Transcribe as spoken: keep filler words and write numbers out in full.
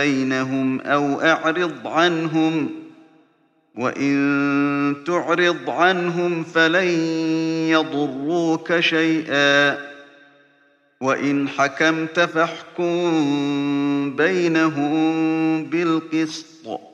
بينهم أو أعرض عنهم، وإن تعرض عنهم فلن يضروك شيئا، وإن حكمت فاحكم بينهم بالقسط